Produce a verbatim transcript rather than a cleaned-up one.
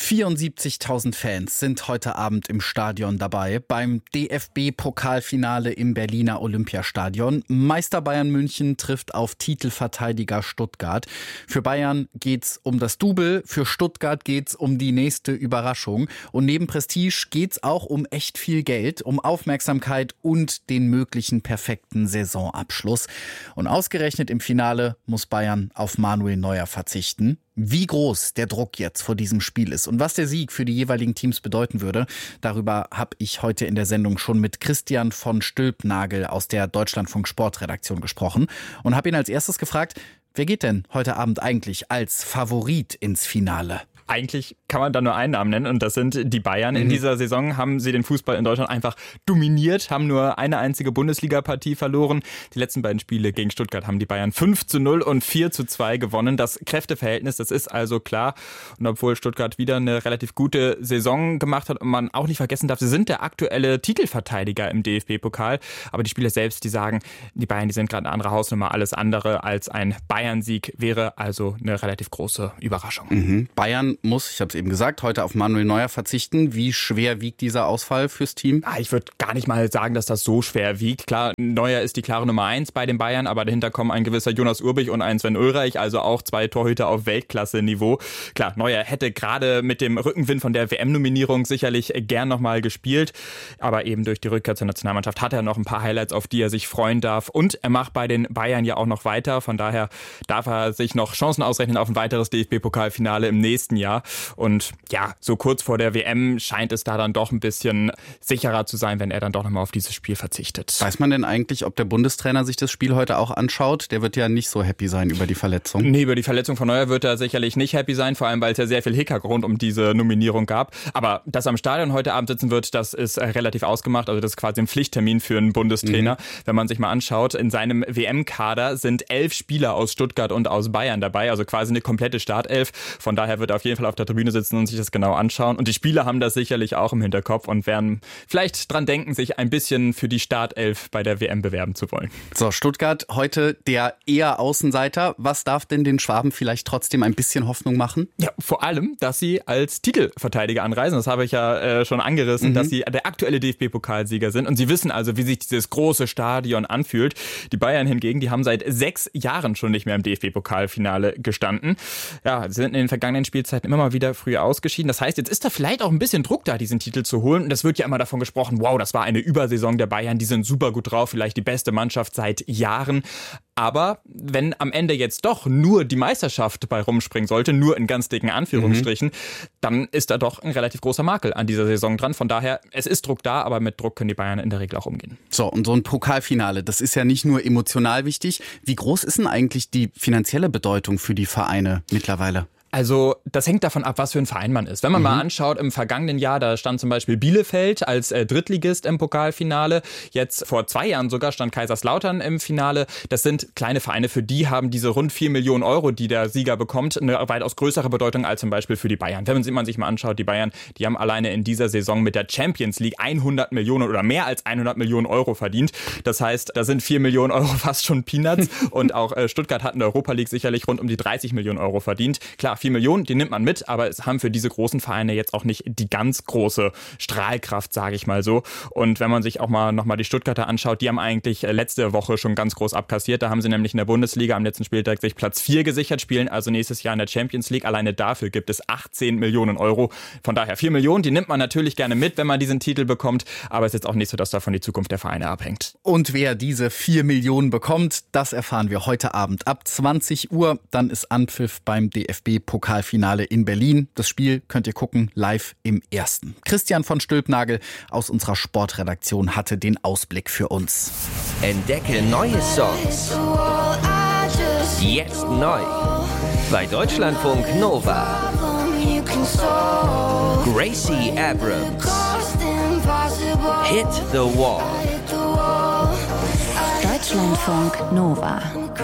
vierundsiebzigtausend Fans sind heute Abend im Stadion dabei beim D F B-Pokalfinale im Berliner Olympiastadion. Meister Bayern München trifft auf Titelverteidiger Stuttgart. Für Bayern geht's um das Double, für Stuttgart geht's um die nächste Überraschung. Und neben Prestige geht's auch um echt viel Geld, um Aufmerksamkeit und den möglichen perfekten Saisonabschluss. Und ausgerechnet im Finale muss Bayern auf Manuel Neuer verzichten. Wie groß der Druck jetzt vor diesem Spiel ist und was der Sieg für die jeweiligen Teams bedeuten würde, darüber habe ich heute in der Sendung schon mit Christian von Stülpnagel aus der Deutschlandfunk Sportredaktion gesprochen und habe ihn als erstes gefragt, wer geht denn heute Abend eigentlich als Favorit ins Finale? Eigentlich kann man da nur einen Namen nennen und das sind die Bayern. In mhm. dieser Saison haben sie den Fußball in Deutschland einfach dominiert, haben nur eine einzige Bundesliga-Partie verloren. Die letzten beiden Spiele gegen Stuttgart haben die Bayern fünf zu null und vier zu zwei gewonnen. Das Kräfteverhältnis, das ist also klar. Und obwohl Stuttgart wieder eine relativ gute Saison gemacht hat und man auch nicht vergessen darf, sie sind der aktuelle Titelverteidiger im D F B-Pokal. Aber die Spieler selbst, die sagen, die Bayern, die sind gerade eine andere Hausnummer. Alles andere als ein Bayern-Sieg wäre also eine relativ große Überraschung. Mhm. Bayern muss, ich habe es eben gesagt, heute auf Manuel Neuer verzichten. Wie schwer wiegt dieser Ausfall fürs Team? Ah, ich würde gar nicht mal sagen, dass das so schwer wiegt. Klar, Neuer ist die klare Nummer eins bei den Bayern, aber dahinter kommen ein gewisser Jonas Urbich und ein Sven Ulreich, also auch zwei Torhüter auf Weltklasse-Niveau. Klar, Neuer hätte gerade mit dem Rückenwind von der W M-Nominierung sicherlich gern nochmal gespielt, aber eben durch die Rückkehr zur Nationalmannschaft hat er noch ein paar Highlights, auf die er sich freuen darf. Und er macht bei den Bayern ja auch noch weiter, von daher darf er sich noch Chancen ausrechnen auf ein weiteres D F B-Pokalfinale im nächsten Jahr. Und ja, so kurz vor der W M scheint es da dann doch ein bisschen sicherer zu sein, wenn er dann doch nochmal auf dieses Spiel verzichtet. Weiß man denn eigentlich, ob der Bundestrainer sich das Spiel heute auch anschaut? Der wird ja nicht so happy sein über die Verletzung. Nee, über die Verletzung von Neuer wird er sicherlich nicht happy sein, vor allem weil es ja sehr viel Hickhack rund um diese Nominierung gab. Aber dass er am Stadion heute Abend sitzen wird, das ist relativ ausgemacht. Also das ist quasi ein Pflichttermin für einen Bundestrainer. Mhm. Wenn man sich mal anschaut, in seinem W M-Kader sind elf Spieler aus Stuttgart und aus Bayern dabei, also quasi eine komplette Startelf. Von daher wird er auf jeden Fall auf der Tribüne sitzen und sich das genau anschauen. Und die Spieler haben das sicherlich auch im Hinterkopf und werden vielleicht dran denken, sich ein bisschen für die Startelf bei der W M bewerben zu wollen. So, Stuttgart heute der eher Außenseiter. Was darf denn den Schwaben vielleicht trotzdem ein bisschen Hoffnung machen? Ja, vor allem, dass sie als Titelverteidiger anreisen. Das habe ich ja äh, schon angerissen, mhm. dass sie der aktuelle D F B-Pokalsieger sind. Und sie wissen also, wie sich dieses große Stadion anfühlt. Die Bayern hingegen, die haben seit sechs Jahren schon nicht mehr im D F B-Pokalfinale gestanden. Ja, sie sind in den vergangenen Spielzeiten immer mal wieder früh ausgeschieden. Das heißt, jetzt ist da vielleicht auch ein bisschen Druck da, diesen Titel zu holen. Und es wird ja immer davon gesprochen, wow, das war eine Übersaison der Bayern, die sind super gut drauf, vielleicht die beste Mannschaft seit Jahren. Aber wenn am Ende jetzt doch nur die Meisterschaft bei rumspringen sollte, nur in ganz dicken Anführungsstrichen, mhm. dann ist da doch ein relativ großer Makel an dieser Saison dran. Von daher, es ist Druck da, aber mit Druck können die Bayern in der Regel auch umgehen. So, und so ein Pokalfinale, das ist ja nicht nur emotional wichtig. Wie groß ist denn eigentlich die finanzielle Bedeutung für die Vereine mittlerweile? Also das hängt davon ab, was für ein Verein man ist. Wenn man mhm. mal anschaut, im vergangenen Jahr, da stand zum Beispiel Bielefeld als äh, Drittligist im Pokalfinale. Jetzt vor zwei Jahren sogar stand Kaiserslautern im Finale. Das sind kleine Vereine, für die haben diese rund vier Millionen Euro, die der Sieger bekommt, eine weitaus größere Bedeutung als zum Beispiel für die Bayern. Wenn man sich mal anschaut, die Bayern, die haben alleine in dieser Saison mit der Champions League hundert Millionen oder mehr als hundert Millionen Euro verdient. Das heißt, da sind vier Millionen Euro fast schon Peanuts. Und auch äh, Stuttgart hat in der Europa League sicherlich rund um die dreißig Millionen Euro verdient. Klar, vier Millionen, die nimmt man mit, aber es haben für diese großen Vereine jetzt auch nicht die ganz große Strahlkraft, sage ich mal so. Und wenn man sich auch mal nochmal die Stuttgarter anschaut, die haben eigentlich letzte Woche schon ganz groß abkassiert. Da haben sie nämlich in der Bundesliga am letzten Spieltag sich Platz vier gesichert, spielen also nächstes Jahr in der Champions League. Alleine dafür gibt es achtzehn Millionen Euro. Von daher vier Millionen, die nimmt man natürlich gerne mit, wenn man diesen Titel bekommt. Aber es ist jetzt auch nicht so, dass davon die Zukunft der Vereine abhängt. Und wer diese vier Millionen bekommt, das erfahren wir heute Abend ab zwanzig Uhr. Dann ist Anpfiff beim D F B-Pokalfinale in Berlin. Das Spiel könnt ihr gucken, live im Ersten. Christian von Stülpnagel aus unserer Sportredaktion hatte den Ausblick für uns. Entdecke neue Songs. Jetzt neu. Bei Deutschlandfunk Nova. Gracie Abrams. Hit the Wall. Deutschlandfunk Nova.